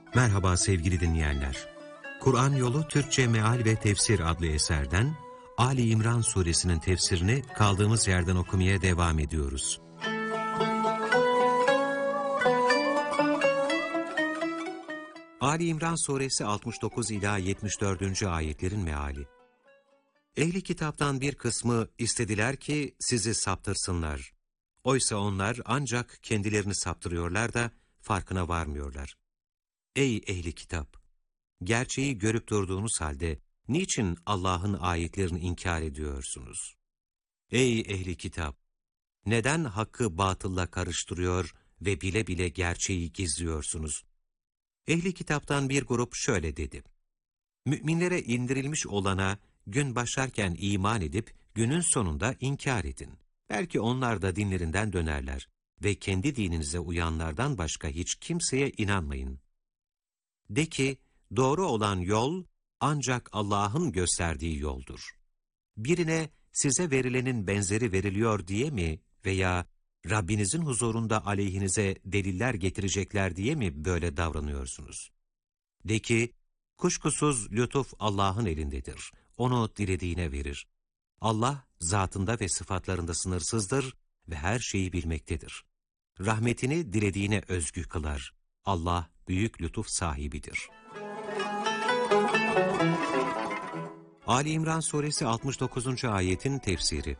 Merhaba sevgili dinleyenler. Kur'an Yolu Türkçe Meal ve Tefsir adlı eserden Ali İmran suresinin tefsirini kaldığımız yerden okumaya devam ediyoruz. Ali İmran suresi 69 ila 74. ayetlerin meali. Ehli kitaptan bir kısmı istediler ki sizi saptırsınlar. Oysa onlar ancak kendilerini saptırıyorlar da farkına varmıyorlar. Ey ehli kitap! Gerçeği görüp durduğunuz halde niçin Allah'ın ayetlerini inkar ediyorsunuz? Ey ehli kitap! Neden hakkı batılla karıştırıyor ve bile bile gerçeği gizliyorsunuz? Ehli kitaptan bir grup şöyle dedi. Müminlere indirilmiş olana gün başlarken iman edip günün sonunda inkar edin. Belki onlar da dinlerinden dönerler ve kendi dininize uyanlardan başka hiç kimseye inanmayın. De ki, doğru olan yol ancak Allah'ın gösterdiği yoldur. Birine size verilenin benzeri veriliyor diye mi veya Rabbinizin huzurunda aleyhinize deliller getirecekler diye mi böyle davranıyorsunuz? De ki, kuşkusuz lütuf Allah'ın elindedir. Onu dilediğine verir. Allah zatında ve sıfatlarında sınırsızdır ve her şeyi bilmektedir. Rahmetini dilediğine özgü kılar. Allah büyük lütuf sahibidir. Ali İmran suresi 69. ayetin tefsiri.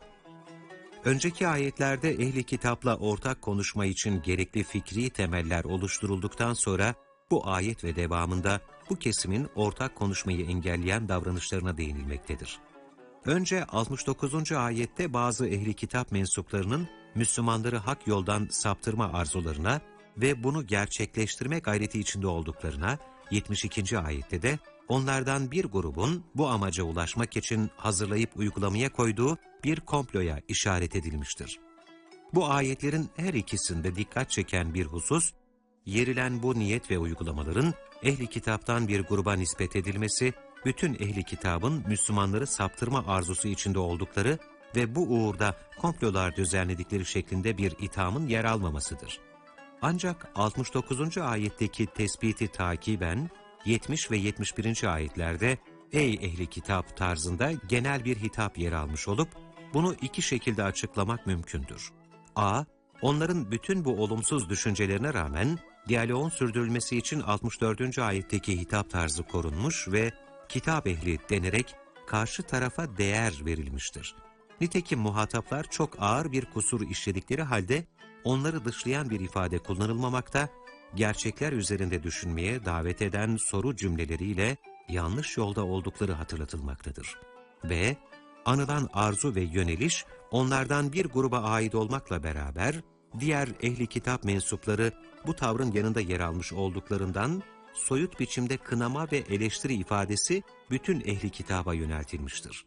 Önceki ayetlerde ehli kitapla ortak konuşma için gerekli fikri temeller oluşturulduktan sonra bu ayet ve devamında bu kesimin ortak konuşmayı engelleyen davranışlarına değinilmektedir. Önce 69. ayette bazı ehli kitap mensuplarının Müslümanları hak yoldan saptırma arzularına ve bunu gerçekleştirme gayreti içinde olduklarına, 72. ayette de onlardan bir grubun bu amaca ulaşmak için hazırlayıp uygulamaya koyduğu bir komploya işaret edilmiştir. Bu ayetlerin her ikisinde dikkat çeken bir husus, yerilen bu niyet ve uygulamaların ehli kitaptan bir gruba nispet edilmesi, bütün ehli kitabın Müslümanları saptırma arzusu içinde oldukları ve bu uğurda komplolar düzenledikleri şeklinde bir ithamın yer almamasıdır. Ancak 69. ayetteki tespiti takiben 70 ve 71. ayetlerde ey ehli kitap tarzında genel bir hitap yer almış olup bunu iki şekilde açıklamak mümkündür. A. Onların bütün bu olumsuz düşüncelerine rağmen diyaloğun sürdürülmesi için 64. ayetteki hitap tarzı korunmuş ve kitap ehli denerek karşı tarafa değer verilmiştir. Nitekim muhataplar çok ağır bir kusur işledikleri halde onları dışlayan bir ifade kullanılmamakta, gerçekler üzerinde düşünmeye davet eden soru cümleleriyle yanlış yolda oldukları hatırlatılmaktadır. Ve anılan arzu ve yöneliş onlardan bir gruba ait olmakla beraber diğer ehli kitap mensupları bu tavrın yanında yer almış olduklarından soyut biçimde kınama ve eleştiri ifadesi bütün ehli kitaba yöneltilmiştir.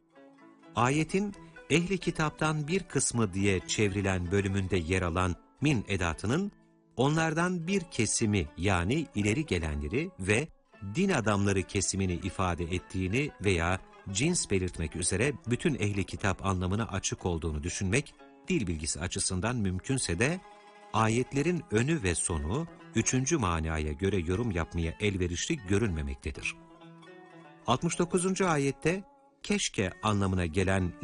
Ayetin ehli kitaptan bir kısmı diye çevrilen bölümünde yer alan min edatının onlardan bir kesimi yani ileri gelenleri ve din adamları kesimini ifade ettiğini veya cins belirtmek üzere bütün ehli kitap anlamına açık olduğunu düşünmek dil bilgisi açısından mümkünse de ayetlerin önü ve sonu üçüncü manaya göre yorum yapmaya elverişli görünmemektedir. 69. ayette keşke anlamına gelen